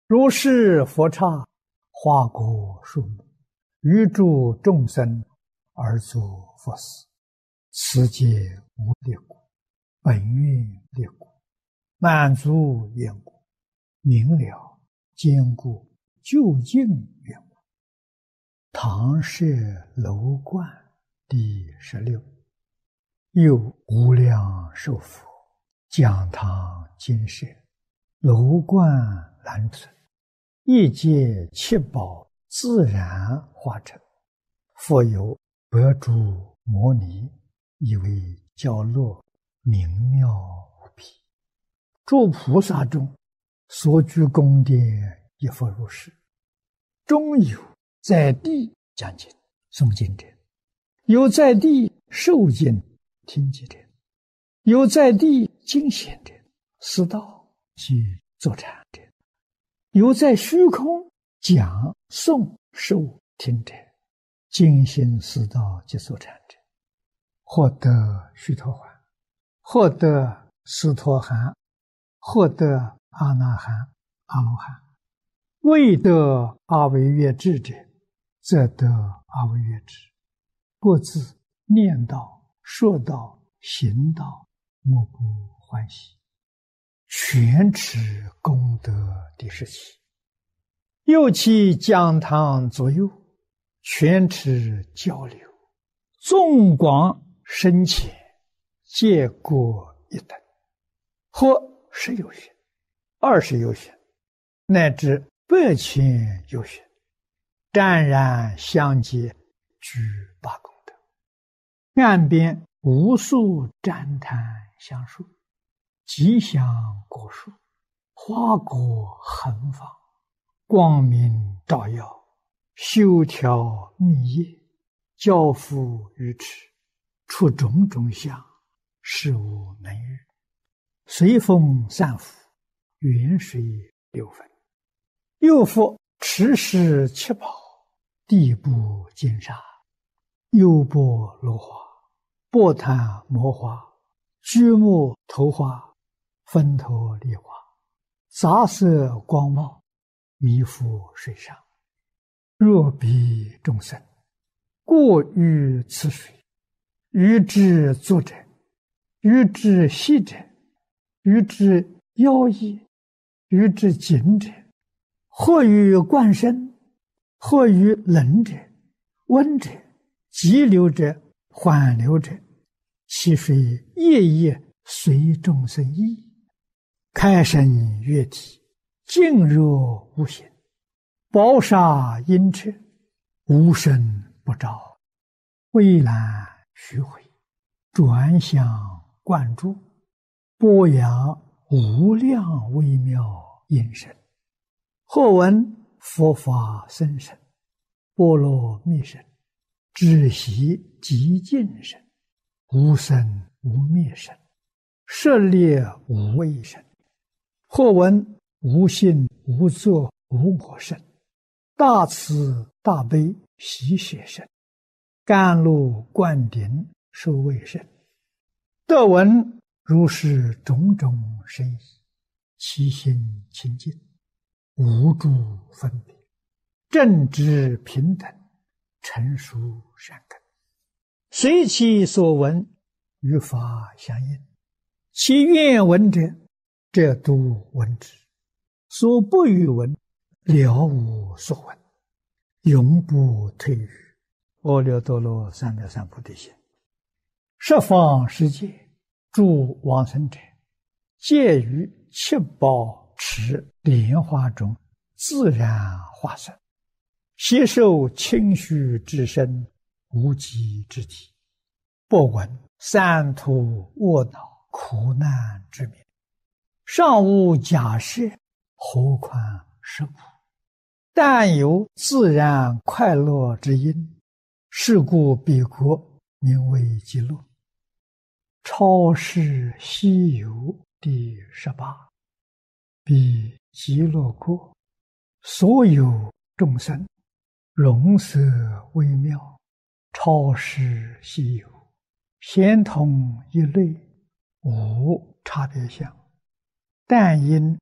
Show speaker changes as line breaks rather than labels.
如是佛刹，花果树木，欲诸众生而作佛事。此皆无劣故，本愿劣故，满足愿故，明了坚固究竟愿故。唐舍楼观第16。又无量寿佛讲堂金舍，楼观兰存，一界七宝自然化成。复有百诸摩尼，以为教乐，明妙无比。诸菩萨中所居宫殿，亦复如是。中有在地讲经诵经者，有在地受经听经者，有在地经显者，思道及坐禅者，有在虚空讲诵受听者，精心思道及坐禅者，获得须陀洹，获得斯陀含，获得阿那含、阿罗汉。未得阿惟越致者，则得阿惟越致。各自念道、说道、行道，莫不欢喜。全持功德第17。又其讲堂左右，全持交流，纵广深浅，皆各一等，或10有许、20有许，乃至100千有许，湛然相接，具八功德。岸边无数旃檀香树，吉祥果树，花果横放，光明照耀，修条密叶，交付于持，出种种相，事无能喻。随风散伏，远水流分。又复持世七宝，地部金沙，优波罗花，波檀摩花，居木头花，分头梨花，杂色光茂，弥覆水上。若彼众生过于此水，于之作者，于之息者，于之妖异，于之紧者，或于灌身，或于冷者、温者、急流者、缓流者，其水夜夜随众生意，开生悦体，静若无形，宝刹阴彻，无声不照，蔚蓝虚回，转向灌注，播扬无量微妙音声。或闻佛法僧声，波罗蜜声，止息极静声，无生无灭声，舍猎无畏声。或闻无性无作无我声，大慈大悲喜舍声，甘露灌顶受畏声。得闻如是种种声意，其心清净，无诸分别，正直平等，成熟善根，随其所闻，与法相应。其愿闻者，则度闻之；所不欲闻，了无所闻，永不退于阿耨多罗三藐三菩提心。十方世界诸往生者，皆于七宝池莲花中自然化身，悉受清虚之身，无极之体，不闻三途卧恼苦难之名，尚无假设，何况是苦？但有自然快乐之因，是故彼国名为极乐。超世西游第18。彼极乐国，所有众生，容色微妙，超世稀有，咸同一类，无差别相。但因